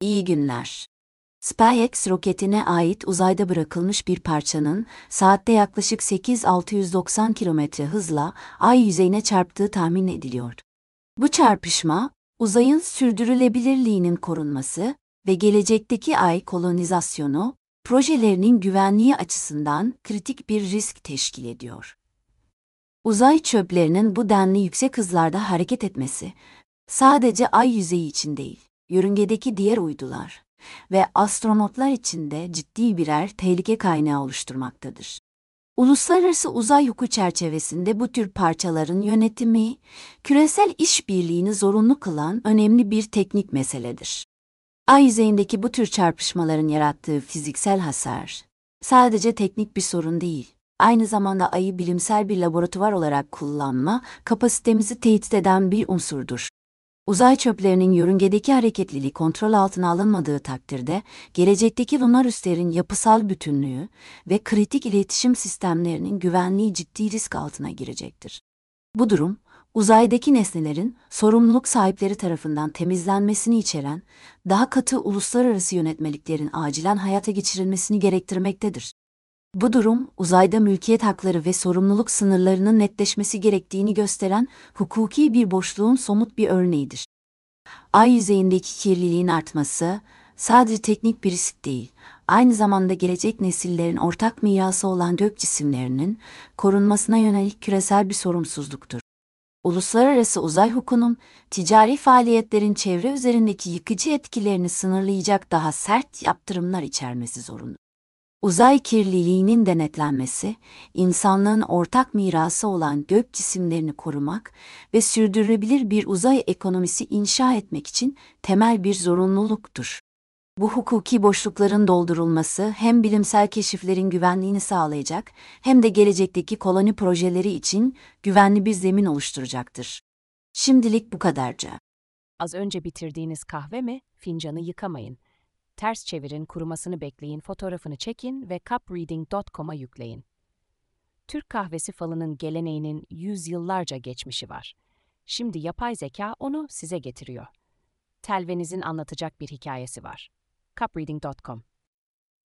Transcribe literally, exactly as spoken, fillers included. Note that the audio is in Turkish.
İyi günler. SpaceX roketine ait uzayda bırakılmış bir parçanın saatte yaklaşık sekiz bin altı yüz doksan kilometre hızla Ay yüzeyine çarptığı tahmin ediliyor. Bu çarpışma, uzayın sürdürülebilirliğinin korunması ve gelecekteki Ay kolonizasyonu projelerinin güvenliği açısından kritik bir risk teşkil ediyor. Uzay çöplerinin bu denli yüksek hızlarda hareket etmesi, sadece Ay yüzeyi için değil, yörüngedeki diğer uydular ve astronotlar için de ciddi birer tehlike kaynağı oluşturmaktadır. Uluslararası uzay hukuku çerçevesinde bu tür parçaların yönetimi, küresel işbirliğini zorunlu kılan önemli bir teknik meseledir. Ay yüzeyindeki bu tür çarpışmaların yarattığı fiziksel hasar, sadece teknik bir sorun değil, aynı zamanda Ay'ı bilimsel bir laboratuvar olarak kullanma kapasitemizi tehdit eden bir unsurdur. Uzay çöplerinin yörüngedeki hareketliliği kontrol altına alınmadığı takdirde, gelecekteki lunar üslerin yapısal bütünlüğü ve kritik iletişim sistemlerinin güvenliği ciddi risk altına girecektir. Bu durum, uzaydaki nesnelerin sorumluluk sahipleri tarafından temizlenmesini içeren, daha katı uluslararası yönetmeliklerin acilen hayata geçirilmesini gerektirmektedir. Bu durum, uzayda mülkiyet hakları ve sorumluluk sınırlarının netleşmesi gerektiğini gösteren hukuki bir boşluğun somut bir örneğidir. Ay yüzeyindeki kirliliğin artması, sadece teknik bir risk değil, aynı zamanda gelecek nesillerin ortak mirası olan gök cisimlerinin korunmasına yönelik küresel bir sorumsuzluktur. Uluslararası uzay hukukunun, ticari faaliyetlerin çevre üzerindeki yıkıcı etkilerini sınırlayacak daha sert yaptırımlar içermesi zorunlu. Uzay kirliliğinin denetlenmesi, insanlığın ortak mirası olan gök cisimlerini korumak ve sürdürülebilir bir uzay ekonomisi inşa etmek için temel bir zorunluluktur. Bu hukuki boşlukların doldurulması hem bilimsel keşiflerin güvenliğini sağlayacak hem de gelecekteki koloni projeleri için güvenli bir zemin oluşturacaktır. Şimdilik bu kadarca. Az önce bitirdiğiniz kahve mi? Fincanı yıkamayın. Ters çevirin, kurumasını bekleyin, fotoğrafını çekin ve cup reading nokta com'a yükleyin. Türk kahvesi falının geleneğinin yüzyıllarca geçmişi var. Şimdi yapay zeka onu size getiriyor. Telvenizin anlatacak bir hikayesi var. cup reading nokta com